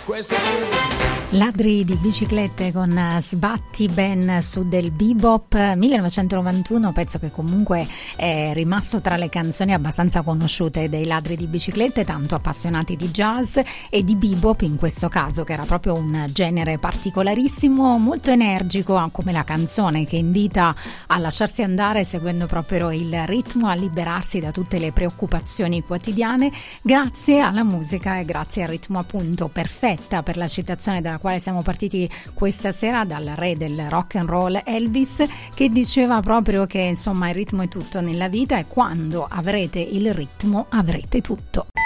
questo sì. Ladri di biciclette con Sbatti Ben su del bebop 1991, pezzo che comunque è rimasto tra le canzoni abbastanza conosciute dei Ladri di biciclette, tanto appassionati di jazz e di bebop in questo caso, che era proprio un genere particolarissimo, molto energico, come la canzone che invita a lasciarsi andare seguendo proprio il ritmo, a liberarsi da tutte le preoccupazioni quotidiane grazie alla musica e grazie al ritmo, appunto, perfetta per la citazione della quale siamo partiti questa sera, dal re del rock and roll Elvis, che diceva proprio che insomma il ritmo è tutto nella vita e quando avrete il ritmo avrete tutto.